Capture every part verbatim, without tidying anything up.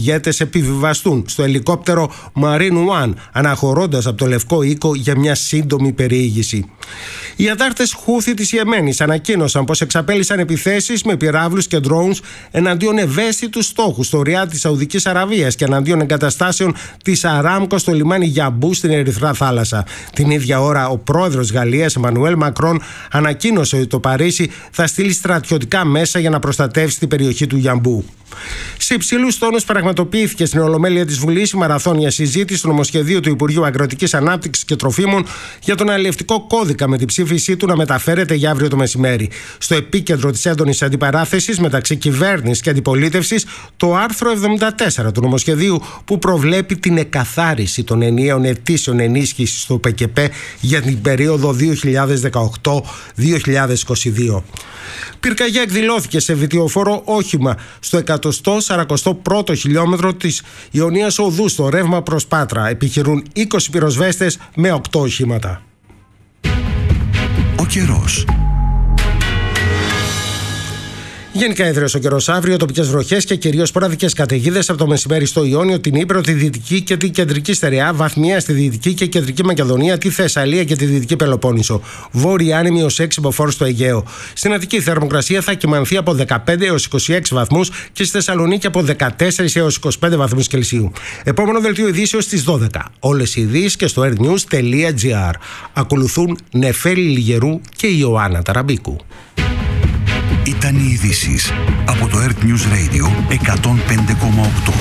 ηγέτες επιβιβαστούν στο ελικόπτερο Marine One, αναχωρώντας από το Λευκό Οίκο για μια σύντομη περιήγηση. Οι αντάρτες Χούθι της Ιεμένης ανακοίνωσαν πως εξαπέλυσαν επιθέσεις με πυράβλους και drones εναντίον ευαίσθητους στόχους στο Ριάντ της Σαουδικής Αραβίας και εναντίον εγκαταστάσεων της Αράμκο στο λιμάνι Γιαμπού στην Ερυθρά Θάλασσα. Την ίδια ώρα, ο πρόεδρος Γαλλίας, Εμμανουέλ Μακρόν, ανακοίνωσε ότι το Παρίσι θα στείλει στρατιωτικά μέσα για να προστατεύσει την περιοχή του Γιαμπού. Σε υψηλούς τόνους πραγματοποιήθηκε στην Ολομέλεια της Βουλής η μαραθώνια συζήτηση του νομοσχεδίου του Υπουργείου Αγροτικής Ανάπτυξης και Τροφίμων για τον αλλιευτικό κώδικα, με την ψήφισή του να μεταφέρεται για αύριο το μεσημέρι. Στο επίκεντρο της έντονης αντιπαράθεσης μεταξύ κυβέρνησης και αντιπολίτευσης, το άρθρο εβδομήντα τέσσερα του νομοσχεδίου, που προβλέπει την εκαθάριση των ενιαίων αιτήσεων ενίσχυσης στο ΠΚΠ για την περίοδο δύο χιλιάδες δεκαοκτώ δύο χιλιάδες είκοσι δύο. Πυρκαγιά εκδηλώθηκε σε βιτιοφόρο όχημα στο εκατόν σαράντα πρώτο χιλιόμετρο της Ιωνίας Οδού στο ρεύμα προς Πάτρα. Επιχειρούν είκοσι πυροσβέστες με οκτώ οχήματα. Ο καιρός. Γενικά έδρεος ο καιρός αύριο, τοπικές βροχές και κυρίως σποραδικές καταιγίδες από το μεσημέρι στο Ιόνιο, την Ύπρο, τη Δυτική και την Κεντρική Στερεά, βαθμία στη Δυτική και Κεντρική Μακεδονία, τη Θεσσαλία και τη Δυτική Πελοπόννησο. Βόρεια άνεμη ως έξι μποφόρ στο Αιγαίο. Στην Αττική η θερμοκρασία θα κυμανθεί από δεκαπέντε έως είκοσι έξι βαθμούς και στη Θεσσαλονίκη από δεκατέσσερα έως είκοσι πέντε βαθμούς Κελσίου. Επόμενο δελτίο ειδήσεως στις δώδεκα. Όλες οι ειδήσεις και στο airnews τελεία gr. Ακολουθούν Νεφέλη Λιγερού και Ιωάννα Ταραμπίκου. Ήταν οι ειδήσεις από το Earth News Radio εκατόν πέντε κόμμα οκτώ.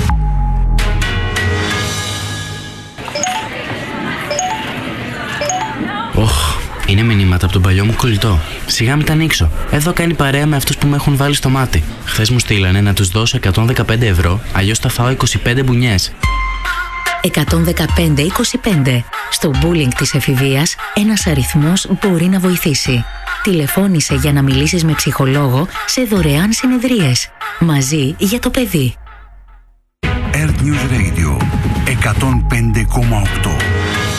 Οχ, είναι μηνύματα από τον παλιό μου κολλητό. Σιγά μην τα ανοίξω. Εδώ κάνει παρέα με αυτούς που με έχουν βάλει στο μάτι. Χθες μου στείλανε να τους δώσω εκατόν δεκαπέντε ευρώ, αλλιώς θα φάω είκοσι πέντε μπουνιές. εκατόν δεκαπέντε είκοσι πέντε. Στο bullying της εφηβείας, ένας αριθμός μπορεί να βοηθήσει. Τηλεφώνησε για να μιλήσεις με ψυχολόγο σε δωρεάν συνεδρίες. Μαζί για το παιδί. Earth News Radio εκατόν πέντε κόμμα οκτώ.